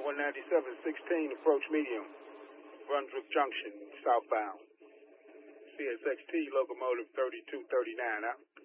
197, 16, approach medium. Brunswick Junction, southbound. CSXT locomotive 3239 out.